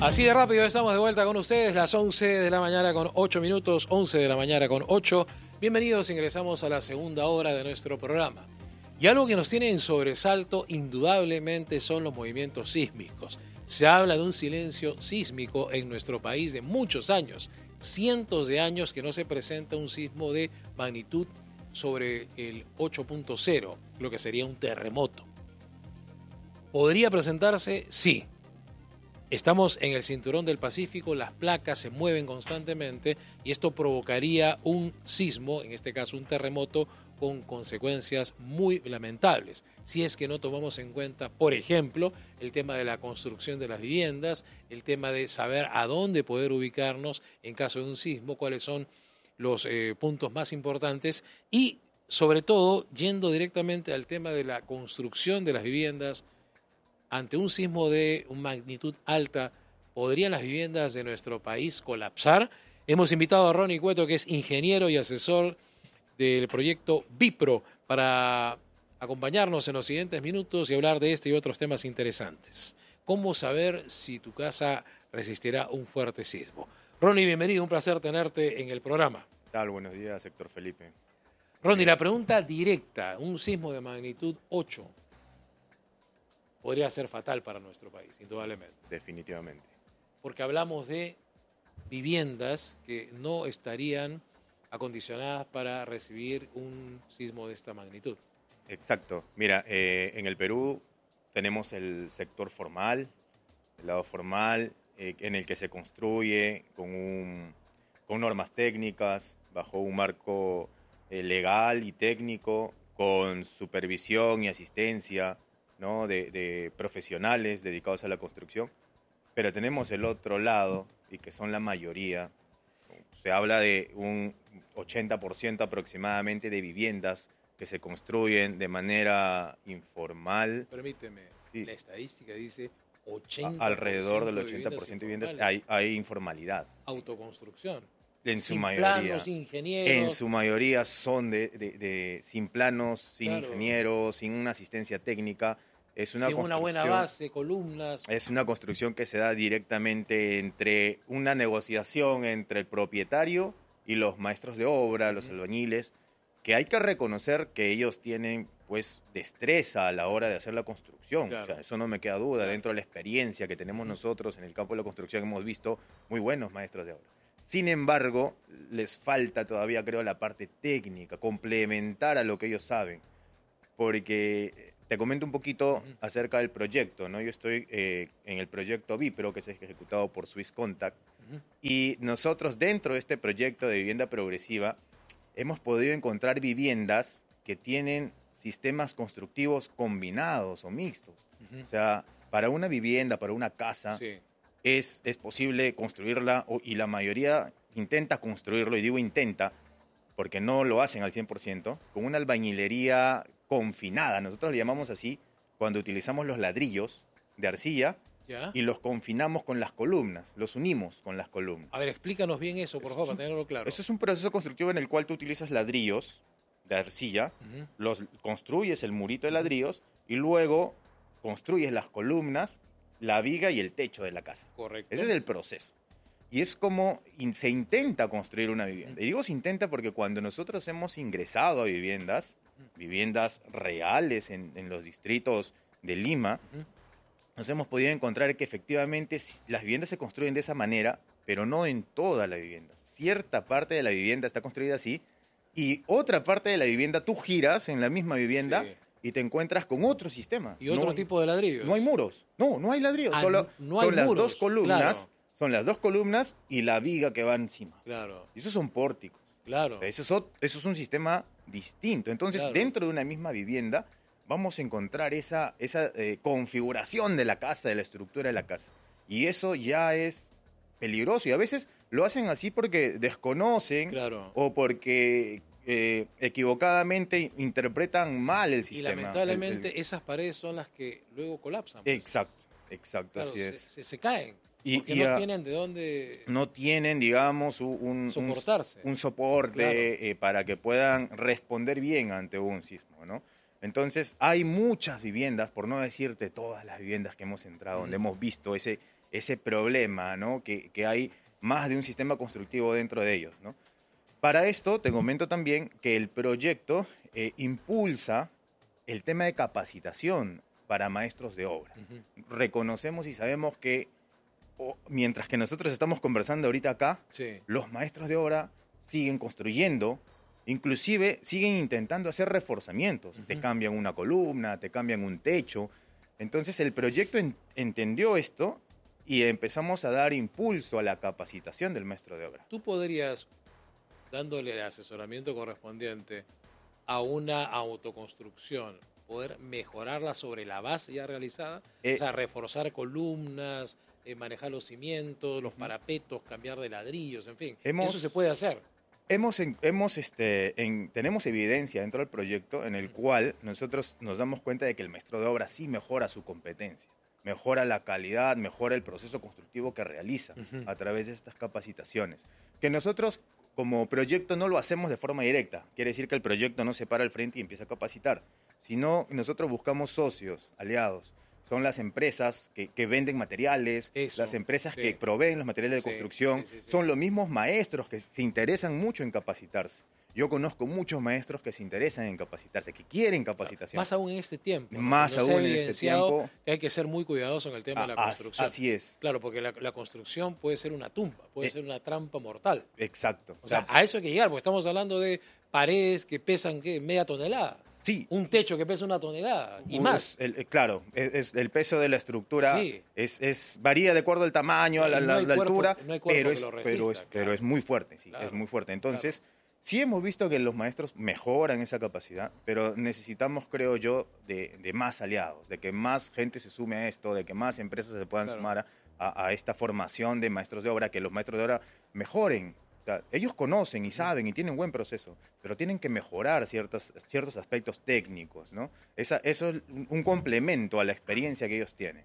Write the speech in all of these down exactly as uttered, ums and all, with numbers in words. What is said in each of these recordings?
Así de rápido estamos de vuelta con ustedes, las once de la mañana con ocho minutos, once de la mañana con ocho. Bienvenidos, ingresamos a la segunda hora de nuestro programa. Y algo que nos tiene en sobresalto indudablemente son los movimientos sísmicos. Se habla de un silencio sísmico en nuestro país de muchos años, cientos de años que no se presenta un sismo de magnitud sobre el ocho punto cero, lo que sería un terremoto. ¿Podría presentarse? Sí. Estamos en el cinturón del Pacífico, las placas se mueven constantemente y esto provocaría un sismo, en este caso un terremoto, con consecuencias muy lamentables. Si es que no tomamos en cuenta, por ejemplo, el tema de la construcción de las viviendas, el tema de saber a dónde poder ubicarnos en caso de un sismo, cuáles son los eh, puntos más importantes y, sobre todo, yendo directamente al tema de la construcción de las viviendas. Ante un sismo de magnitud alta, ¿podrían las viviendas de nuestro país colapsar? Hemos invitado a Ronnie Cueto, que es ingeniero y asesor del proyecto Bipro, para acompañarnos en los siguientes minutos y hablar de este y otros temas interesantes. ¿Cómo saber si tu casa resistirá un fuerte sismo? Ronnie, bienvenido, un placer tenerte en el programa. ¿Qué tal? Buenos días, Héctor Felipe. Ronnie, la pregunta directa, un sismo de magnitud ocho, podría ser fatal para nuestro país, indudablemente. Definitivamente. Porque hablamos de viviendas que no estarían acondicionadas para recibir un sismo de esta magnitud. Exacto. Mira, eh, en el Perú tenemos el sector formal, el lado formal, eh, en el que se construye con, un, con normas técnicas, bajo un marco eh, legal y técnico, con supervisión y asistencia, ¿no? de, de profesionales dedicados a la construcción, pero tenemos el otro lado, y que son la mayoría. Se habla de un ochenta por ciento aproximadamente de viviendas que se construyen de manera informal. Permíteme, sí. La estadística dice ochenta por ciento alrededor del ochenta por ciento de viviendas, de viviendas hay, hay informalidad. Autoconstrucción. En su sin mayoría. planos, ingenieros. En su mayoría son de, de, de sin planos, sin claro. ingenieros, sin una asistencia técnica. Es una sin una buena base, columnas. Es una construcción que se da directamente entre una negociación entre el propietario y los maestros de obra, uh-huh. los albañiles, que hay que reconocer que ellos tienen pues destreza a la hora de hacer la construcción. Claro. O sea, eso no me queda duda. Claro. Dentro de la experiencia que tenemos uh-huh. nosotros en el campo de la construcción hemos visto muy buenos maestros de obra. Sin embargo, les falta todavía, creo, la parte técnica, complementar a lo que ellos saben. Porque te comento un poquito uh-huh. acerca del proyecto, ¿no? Yo estoy eh, en el proyecto Bipro, que es ejecutado por Swiss Contact, uh-huh. y nosotros dentro de este proyecto de vivienda progresiva hemos podido encontrar viviendas que tienen sistemas constructivos combinados o mixtos. Uh-huh. O sea, para una vivienda, para una casa, sí. es, es posible construirla, y la mayoría intenta construirlo, y digo intenta, porque no lo hacen al cien por ciento, con una albañilería confinada. Nosotros le llamamos así cuando utilizamos los ladrillos de arcilla ¿Ya? y los confinamos con las columnas, los unimos con las columnas. A ver, explícanos bien eso, por favor, para tenerlo claro. Eso es un proceso constructivo en el cual tú utilizas ladrillos de arcilla, uh-huh. los construyes el murito de ladrillos y luego construyes las columnas, la viga y el techo de la casa. Correcto. Ese es el proceso. Y es como in- se intenta construir una vivienda. Uh-huh. Y digo se intenta porque cuando nosotros hemos ingresado a viviendas, viviendas reales en, en los distritos de Lima, uh-huh. nos hemos podido encontrar que efectivamente las viviendas se construyen de esa manera, pero no en toda la vivienda. Cierta parte de la vivienda está construida así, y otra parte de la vivienda tú giras en la misma vivienda sí. y te encuentras con otro sistema. ¿Y otro no, tipo de ladrillos? No hay muros. No, no hay ladrillos. Ah, Solo, no hay son las muros, dos columnas. Claro. Son las dos columnas y la viga que va encima. Claro. Y esos son pórticos. Claro. Eso es, eso es un sistema distinto. Entonces, claro. dentro de una misma vivienda vamos a encontrar esa, esa eh, configuración de la casa, de la estructura de la casa. Y eso ya es peligroso. Y a veces lo hacen así porque desconocen claro. o porque eh, equivocadamente interpretan mal el sistema. Y lamentablemente el, el... esas paredes son las que luego colapsan. Pues. Exacto, exacto, claro, así se, es. Se, se caen. Y, porque y no a, tienen de dónde... No tienen, digamos, un, soportarse. un, un soporte claro. eh, para que puedan responder bien ante un sismo, ¿no? Entonces, hay muchas viviendas, por no decirte todas las viviendas que hemos entrado, mm. donde hemos visto ese, ese problema, ¿no? Que, que hay más de un sistema constructivo dentro de ellos, ¿no? Para esto, te comento también que el proyecto eh, impulsa el tema de capacitación para maestros de obra. Uh-huh. Reconocemos y sabemos que o, mientras que nosotros estamos conversando ahorita acá, sí. los maestros de obra siguen construyendo, inclusive siguen intentando hacer reforzamientos. Uh-huh. Te cambian una columna, te cambian un techo. Entonces el proyecto en, entendió esto y empezamos a dar impulso a la capacitación del maestro de obra. ¿Tú podrías, dándole el asesoramiento correspondiente a una autoconstrucción, poder mejorarla sobre la base ya realizada? Eh, o sea, reforzar columnas, eh, manejar los cimientos, los parapetos, cambiar de ladrillos, en fin. Hemos, eso se puede hacer. Hemos, hemos este, en, tenemos evidencia dentro del proyecto en el uh-huh. cual nosotros nos damos cuenta de que el maestro de obra sí mejora su competencia, mejora la calidad, mejora el proceso constructivo que realiza uh-huh. a través de estas capacitaciones. Que nosotros como proyecto no lo hacemos de forma directa, quiere decir que el proyecto no se para al frente y empieza a capacitar, sino nosotros buscamos socios, aliados. Son las empresas que, que venden materiales, Eso, las empresas sí. que proveen los materiales de sí, construcción, sí, sí, sí. son los mismos maestros que se interesan mucho en capacitarse. Yo conozco muchos maestros que se interesan en capacitarse, que quieren capacitación. Más aún en este tiempo. ¿no? Más no aún en este tiempo. Que hay que ser muy cuidadoso en el tema a, de la construcción. Así es. Claro, porque la, la construcción puede ser una tumba, puede eh, ser una trampa mortal. Exacto. O sea, a eso hay que llegar, porque estamos hablando de paredes que pesan, ¿qué? Media tonelada. Sí. Un techo que pesa una tonelada y pues, más. El, claro, es, es el peso de la estructura sí. es, es, varía de acuerdo al tamaño, a la, no la altura, no pero, es, resista, pero, es, claro. pero es muy fuerte, sí, claro. es muy fuerte. Entonces, claro. sí hemos visto que los maestros mejoran esa capacidad, pero necesitamos, creo yo, de, de más aliados, de que más gente se sume a esto, de que más empresas se puedan claro. sumar a, a, a esta formación de maestros de obra, que los maestros de obra mejoren. O sea, ellos conocen y saben y tienen un buen proceso, pero tienen que mejorar ciertos, ciertos aspectos técnicos, ¿no? Esa, eso es un complemento a la experiencia que ellos tienen.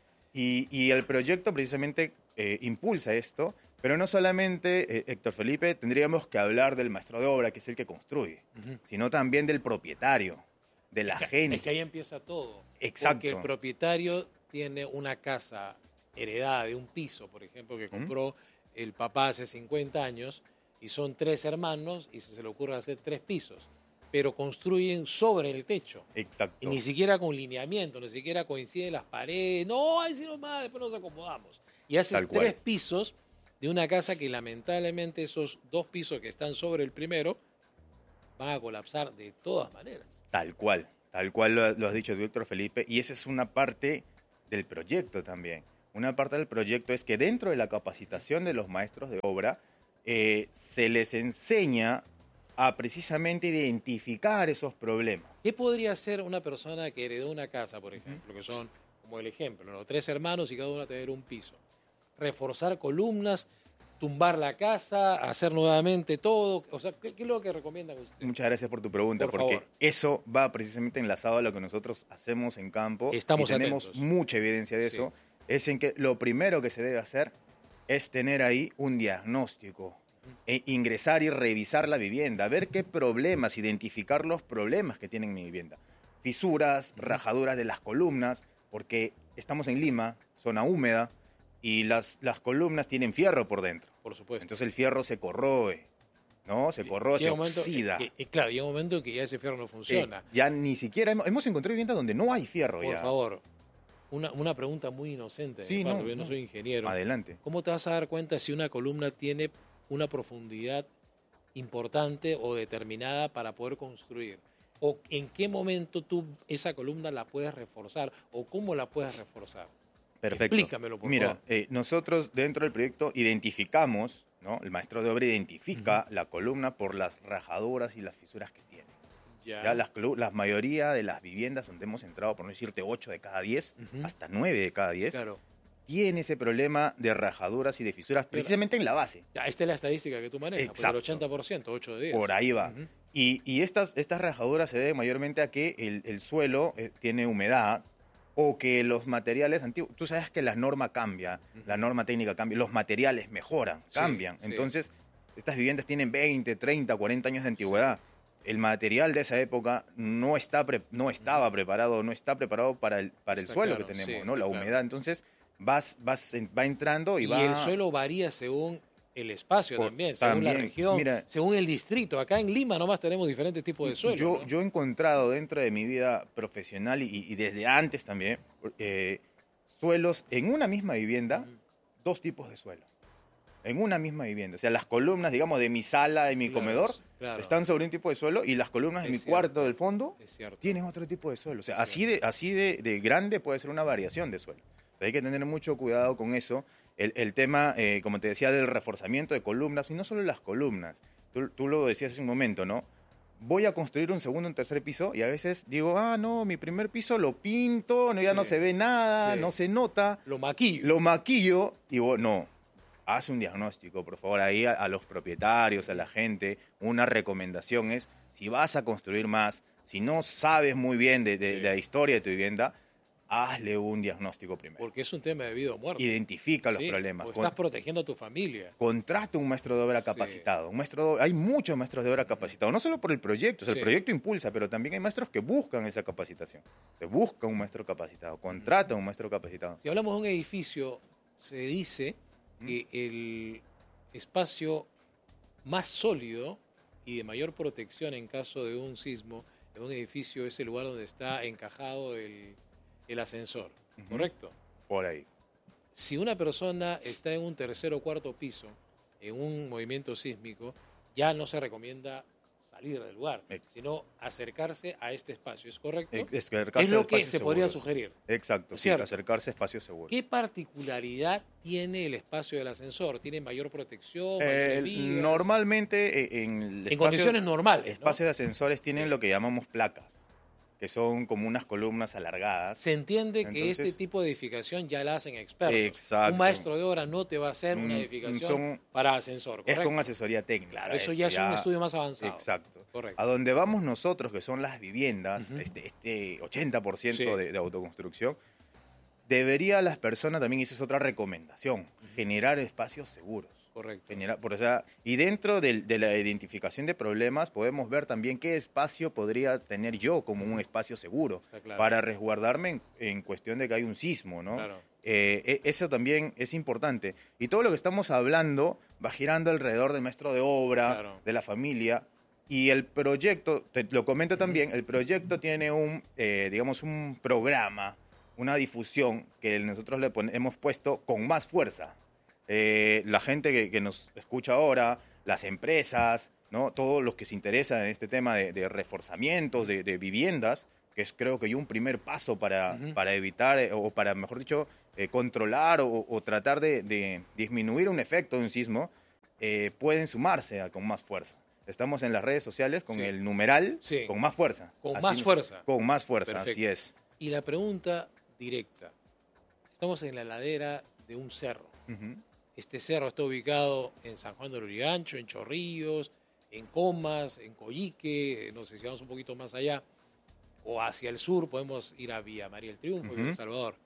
Y, y el proyecto precisamente eh, impulsa esto, pero no solamente, eh, Héctor Felipe, tendríamos que hablar del maestro de obra, que es el que construye, uh-huh. sino también del propietario, de la es que, gente. Es que ahí empieza todo. Exacto. Porque el propietario tiene una casa heredada de un piso, por ejemplo, que compró... Uh-huh. el papá hace cincuenta años y son tres hermanos y se le ocurre hacer tres pisos, pero construyen sobre el techo. Exacto. Y ni siquiera con lineamiento, ni siquiera coinciden las paredes. No, ahí sí nomás, después nos acomodamos. Y haces Tal tres cual. pisos de una casa que lamentablemente esos dos pisos que están sobre el primero van a colapsar de todas maneras. Tal cual, tal cual lo, lo has dicho tú, Héctor Felipe, y esa es una parte del proyecto también. Una parte del proyecto es que dentro de la capacitación de los maestros de obra eh, se les enseña a precisamente identificar esos problemas. ¿Qué podría hacer una persona que heredó una casa, por ejemplo, uh-huh. que son, como el ejemplo, ¿no? tres hermanos y cada uno a tener un piso? Reforzar columnas, tumbar la casa, hacer nuevamente todo. O sea, ¿qué, qué es lo que recomiendan ustedes? Muchas gracias por tu pregunta, por porque favor. Eso va precisamente enlazado a lo que nosotros hacemos en campo. Estamos y tenemos atentos. mucha evidencia de sí. eso. Es en que lo primero que se debe hacer es tener ahí un diagnóstico, e ingresar y revisar la vivienda, ver qué problemas, identificar los problemas que tiene mi vivienda. Fisuras, rajaduras de las columnas, porque estamos en Lima, zona húmeda, y las, las columnas tienen fierro por dentro. Por supuesto. Entonces el fierro se corroe, ¿no? Se corroe, se oxida. Y, y claro, llega un momento en que ya ese fierro no funciona. Eh, ya ni siquiera hemos, hemos encontrado viviendas donde no hay fierro por ya. Por favor. Una, una pregunta muy inocente, sí, no, no, yo no soy ingeniero. Adelante. ¿Cómo te vas a dar cuenta si una columna tiene una profundidad importante o determinada para poder construir? ¿O en qué momento tú esa columna la puedes reforzar? ¿O cómo la puedes reforzar? Perfecto. Explícamelo, por Mira, favor. Mira, eh, nosotros dentro del proyecto identificamos, ¿no? El maestro de obra identifica uh-huh. la columna por las rajaduras y las fisuras que tiene. Ya, ya las, la mayoría de las viviendas donde hemos entrado, por no decirte ocho de cada diez, uh-huh. hasta nueve de cada diez, claro. tiene ese problema de rajaduras y de fisuras precisamente en la base. Ya, esta es la estadística que tú manejas, pues el ochenta por ciento, ocho de diez. Por ahí va. Uh-huh. Y, y estas, estas rajaduras se deben mayormente a que el, el suelo eh, tiene humedad o que los materiales antiguos, tú sabes que la norma cambia, uh-huh. la norma técnica cambia, los materiales mejoran, cambian. Sí, Entonces, sí. estas viviendas tienen veinte, treinta, cuarenta años de antigüedad. Sí. El material de esa época no, está pre, no estaba preparado, no está preparado para el, para el suelo claro, que tenemos, sí, ¿no? La humedad. Claro. Entonces, vas, vas, va entrando y, Y va... el suelo varía según el espacio Por- también, según la también, región, mira, según el distrito. Acá en Lima nomás tenemos diferentes tipos de suelo. Yo, ¿no? yo he encontrado dentro de mi vida profesional y, y desde antes también eh, suelos en una misma vivienda, Ujú. dos tipos de suelo. En una misma vivienda. O sea, las columnas, digamos, de mi sala, de mi Claro, comedor, claro. están sobre un tipo de suelo y las columnas de Es mi cierto. cuarto del fondo Es cierto. tienen otro tipo de suelo. O sea, Es así, de, así de, de grande puede ser una variación de suelo. Hay que tener mucho cuidado con eso. El, el tema, eh, como te decía, del reforzamiento de columnas, y no solo las columnas. Tú, tú lo decías hace un momento, ¿no? Voy a construir un segundo, un tercer piso, y a veces digo, ah, no, mi primer piso lo pinto, no, ya Sí. no se ve nada, Sí. no se nota. Lo maquillo. Lo maquillo, y vos, no. Haz un diagnóstico, por favor, ahí a, a los propietarios, a la gente. Una recomendación es, si vas a construir más, si no sabes muy bien de, de- Sí. de la historia de tu vivienda, hazle un diagnóstico primero. Porque es un tema de vida o muerte. Identifica los Sí, problemas. porque Con- estás protegiendo a tu familia. contrata un maestro de obra Sí. capacitado. Un maestro de- hay muchos maestros de obra capacitados, no solo por el proyecto, o sea, Sí. el proyecto impulsa, pero también hay maestros que buscan esa capacitación. Se busca un maestro capacitado, contrata un maestro capacitado. Si hablamos de un edificio, se dice que el espacio más sólido y de mayor protección en caso de un sismo en un edificio es el lugar donde está encajado el, el ascensor, Ujú. ¿correcto? Por ahí. Si una persona está en un tercer o cuarto piso, en un movimiento sísmico, ya no se recomienda salir del lugar, Ex- sino acercarse a este espacio, ¿es correcto? Ex- acercarse Es a lo que espacios se podría seguros. sugerir. Exacto, sí, ¿Cierto? acercarse a espacios seguros. ¿Qué particularidad tiene el espacio del ascensor? ¿Tiene mayor protección? Eh, mayores vigas? normalmente eh, en, el En espacio- condiciones normales, ¿no? espacios de ascensores tienen Sí. lo que llamamos placas, que son como unas columnas alargadas. Se entiende que Entonces- este tipo de edificación ya la hacen expertos. Exacto. Un maestro de obra no te va a hacer una Mm, edificación son- para ascensor, Es ¿correcto? con asesoría técnica. Claro, eso esto, ya es un estudio más avanzado. Exacto. Correcto. A donde vamos nosotros, que son las viviendas, Ujú. este, este ochenta por ciento Sí. de, de autoconstrucción, debería las personas, también esa es otra recomendación, generar espacios seguros. Correcto. Generar, por, o sea, y dentro del- de, la identificación de problemas podemos ver también qué espacio podría tener yo como un espacio seguro Está claro. para resguardarme en, en cuestión de que hay un sismo, ¿no? Claro. Eh, e- eso también es importante. Y todo lo que estamos hablando va girando alrededor del maestro de obra, Claro. de la familia. Y el proyecto, te lo comento también, el proyecto tiene un, eh, digamos, un programa, una difusión que nosotros le pon- hemos puesto con más fuerza. Eh, la gente que, que nos escucha ahora, las empresas, ¿no? Todos los que se interesan en este tema de, de reforzamientos, de, de viviendas, que es creo que un primer paso para, Ujú. para evitar, eh, o para, mejor dicho, eh, controlar o, o tratar de, de disminuir un efecto de un sismo, eh, pueden sumarse a- con más fuerza. Estamos en las redes sociales con Sí. el numeral, Sí. con más fuerza. Con Así más nos- fuerza. Con más fuerza, Perfecto. así es. Y la pregunta directa. Estamos en la ladera de un cerro. Ujú. Este cerro está ubicado en San Juan del Lurigancho, en Chorrillos, en Comas, en Coyique, no sé si vamos un poquito más allá, o hacia el sur podemos ir a Villa María del Triunfo, Ujú. Villa El Salvador.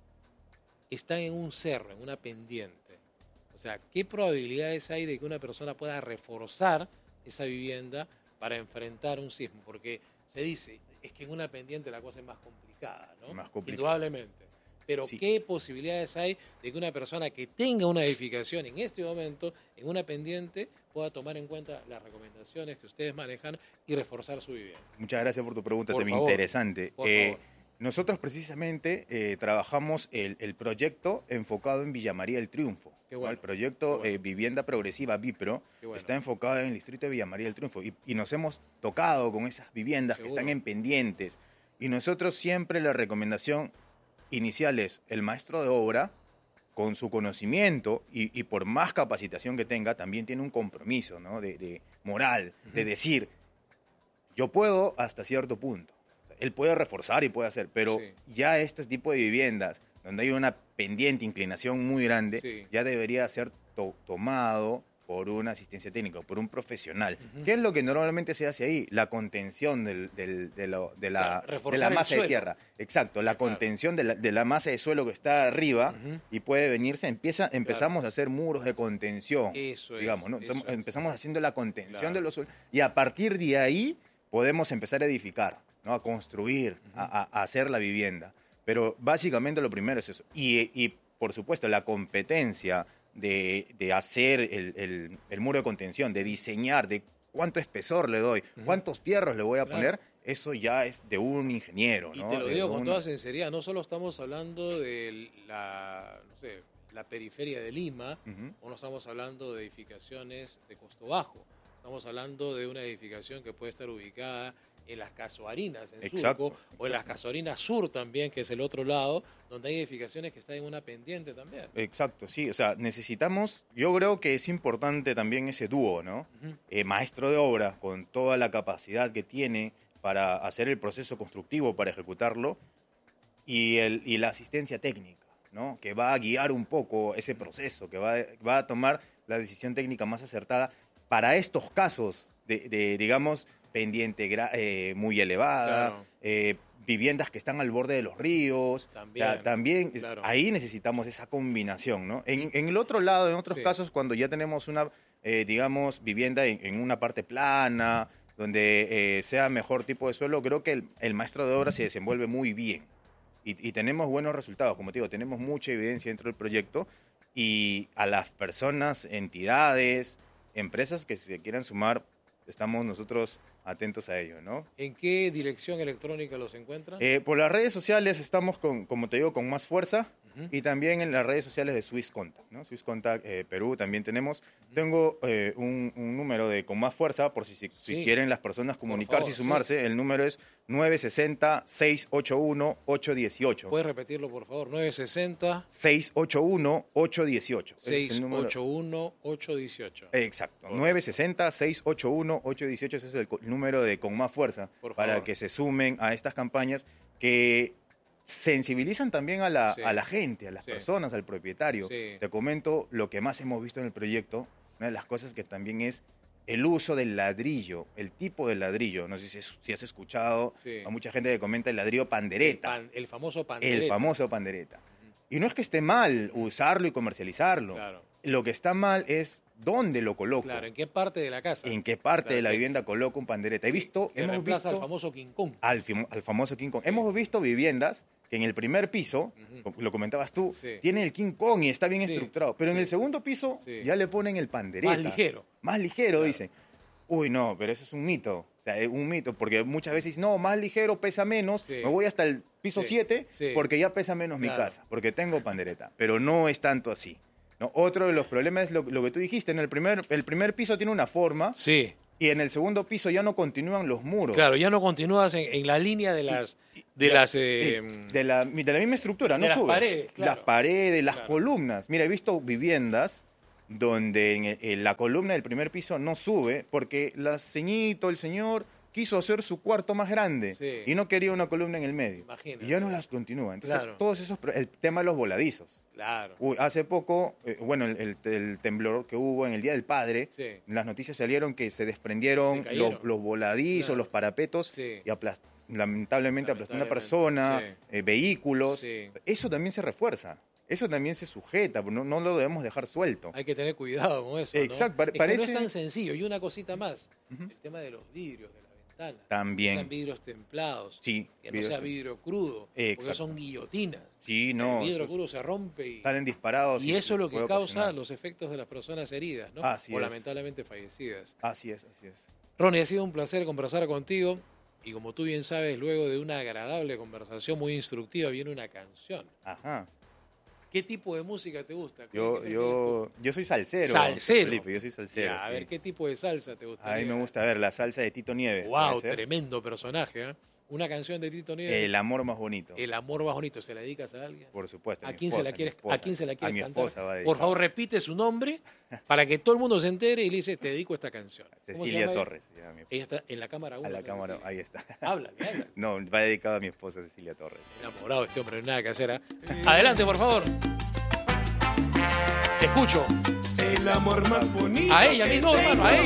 Está en un cerro, en una pendiente. O sea, ¿qué probabilidades hay de que una persona pueda reforzar esa vivienda para enfrentar un sismo? Porque se dice, es que en una pendiente la cosa es más complicada, ¿no? Más complicada. Indudablemente. Pero Sí. ¿qué posibilidades hay de que una persona que tenga una edificación en este momento, en una pendiente, pueda tomar en cuenta las recomendaciones que ustedes manejan y reforzar su vivienda? Muchas gracias por tu pregunta, Por también favor. interesante. Por Eh, favor. nosotros precisamente eh, trabajamos el, el proyecto enfocado en Villa María del Triunfo. Qué ¿no? bueno, El proyecto qué bueno. eh, Vivienda Progresiva Vipro Qué bueno. está enfocado en el distrito de Villa María del Triunfo y, y nos hemos tocado con esas viviendas Seguro. que están en pendientes. Y nosotros siempre la recomendación inicial es el maestro de obra, con su conocimiento y, y por más capacitación que tenga, también tiene un compromiso, ¿no? de, de moral, de Ujú. decir, yo puedo hasta cierto punto. Él puede reforzar y puede hacer, pero Sí. ya este tipo de viviendas, donde hay una pendiente, inclinación muy grande, Sí. ya debería ser to- tomado por una asistencia técnica, por un profesional. Ujú. ¿Qué es lo que normalmente se hace ahí? La contención del- del- de, lo- de la, Claro, reforzar de la el masa de suelo. tierra. Exacto, la Claro. contención de la, de la masa de suelo que está arriba Ujú. y puede venirse, empieza, empezamos a hacer muros de contención. Eso es, digamos, ¿no? eso Estamos- es. Empezamos haciendo la contención Claro. de los suelos y a partir de ahí podemos empezar a edificar, ¿no? A construir, a, a- a hacer la vivienda. Pero básicamente lo primero es eso. Y, y por supuesto, la competencia de, de hacer el, el, el muro de contención, de diseñar, de cuánto espesor le doy, uh-huh. cuántos fierros le voy a claro. poner, eso ya es de un ingeniero, ¿no? Y te lo digo de con un... toda sinceridad, no solo estamos hablando de la, no sé, la periferia de Lima, uh-huh. o no estamos hablando de edificaciones de costo bajo, estamos hablando de una edificación que puede estar ubicada en las Casuarinas, en exacto, Surco, o en las Casuarinas Sur también, que es el otro lado, donde hay edificaciones que están en una pendiente también. Exacto, sí, o sea, necesitamos, yo creo que es importante también ese dúo, ¿no? Uh-huh. Eh, maestro de obra, con toda la capacidad que tiene para hacer el proceso constructivo, para ejecutarlo, y, el, y la asistencia técnica, ¿no? Que va a guiar un poco ese proceso, que va, va a tomar la decisión técnica más acertada para estos casos de, de digamos, pendiente eh, muy elevada, claro. eh, viviendas que están al borde de los ríos. También, o sea, también claro. ahí necesitamos esa combinación, ¿no? En, en el otro lado, en otros sí. casos, cuando ya tenemos una, eh, digamos, vivienda en, en una parte plana, donde eh, sea mejor tipo de suelo, creo que el, el maestro de obra se desenvuelve muy bien. Y, y tenemos buenos resultados, como te digo, tenemos mucha evidencia dentro del proyecto, y a las personas, entidades, empresas que se quieran sumar, estamos nosotros atentos a ello, ¿no? ¿En qué dirección electrónica los encuentran? Eh, por las redes sociales estamos, con, como te digo, con más fuerza, uh-huh. y también en las redes sociales de Swiss Contact, ¿no? Swiss Contact eh, Perú también tenemos. Uh-huh. Tengo eh, un, un número de con más fuerza, por si, si, sí. si quieren las personas comunicarse favor, y sumarse. Sí. El número es nueve seis cero, seis ocho uno, ocho uno ocho. ¿Puedes repetirlo, por favor? nueve seis cero, seis ocho uno, ocho uno ocho. seis ocho uno, ocho uno ocho. Exacto. nueve seis cero, seis ocho uno, ocho uno ocho. Ese es el número de con más fuerza para que se sumen a estas campañas que sensibilizan también a la, sí. a la gente, a las sí. personas, al propietario. Sí. Te comento lo que más hemos visto en el proyecto, una de las cosas que también es el uso del ladrillo, el tipo de ladrillo. No sé si, es, si has escuchado sí. a mucha gente que comenta el ladrillo pandereta. El, pan, el famoso pandereta. El famoso pandereta. Uh-huh. Y no es que esté mal usarlo y comercializarlo. Claro. Lo que está mal es dónde lo coloco. Claro, ¿en qué parte de la casa? En qué parte claro, de la vivienda coloco un pandereta. He visto, que hemos visto al famoso King Kong. Al, al famoso King Kong. Sí. Hemos visto viviendas que en el primer piso, uh-huh. lo comentabas tú, sí. tiene el King Kong y está bien sí. estructurado. Pero sí. en el segundo piso sí. ya le ponen el pandereta. Más ligero. Más ligero, claro. dicen. Uy, no, pero eso es un mito. O sea, es un mito, porque muchas veces dicen, no, más ligero, pesa menos, sí. me voy hasta el piso siete sí. sí. porque ya pesa menos claro. mi casa, porque tengo pandereta. Pero no es tanto así. ¿No? Otro de los problemas es lo, lo que tú dijiste, en el primer, el primer piso tiene una forma sí. y en el segundo piso ya no continúan los muros. Claro, ya no continúas en, en la línea de las... De, de, las eh, de, la, de la misma estructura, no las sube. Paredes, claro. Las paredes, las claro. columnas. Mira, he visto viviendas donde en, en la columna del primer piso no sube porque la ceñito, el señor, quiso hacer su cuarto más grande sí. y no quería una columna en el medio. Imagínate. Y ya no las continúa. Entonces, claro. todos esos... El tema de los voladizos. Claro. Uy, hace poco, eh, bueno, el, el, el temblor que hubo en el Día del Padre, sí. las noticias salieron que se desprendieron se los, los voladizos, claro. los parapetos, sí. y aplast lamentablemente aplastó una persona, sí. eh, vehículos. Sí. Eso también se refuerza. Eso también se sujeta, no, no lo debemos dejar suelto. Hay que tener cuidado con eso, ¿no? Exacto. Es parece... que no es tan sencillo. Y una cosita más, uh-huh. el tema de los vidrios, de la ventana. También. Que sean vidrios templados. Sí. Que no sea vidrio crudo. Exacto. Porque son guillotinas. Sí, no. El vidrio crudo se rompe y... Salen disparados. Y, y eso es lo que causa ocasionar. los efectos de las personas heridas, ¿no? Así o es. lamentablemente fallecidas. Así es, así es. Ronnie, ha sido un placer conversar contigo. Y como tú bien sabes, luego de una agradable conversación muy instructiva, viene una canción. Ajá. ¿Qué tipo de música te gusta? Yo, yo, yo soy salsero. Salsero. Felipe, yo soy salsero. Ya, a sí. ver, ¿qué tipo de salsa te gusta? A mí me gusta ver la salsa de Tito Nieves. Wow, tremendo personaje, ¿eh? Una canción de Tito Nieves. El amor más bonito. El amor más bonito. ¿Se la dedicas a alguien? Por supuesto. ¿A quién se la quieres, ¿a quién se la quieres a mi cantar? Esposa va a Por favor, repite su nombre para que todo el mundo se entere y le dice, te dedico esta canción. Cecilia Torres. Ella? ella está en la cámara uno. A la cámara, ahí está. Háblale, háblale. No, va dedicado a mi esposa Cecilia Torres. Enamorado este hombre, no hay nada que hacer. ¿eh? Adelante, por favor. Te escucho. El amor más bonito. A ella mismo, hermano, a ella.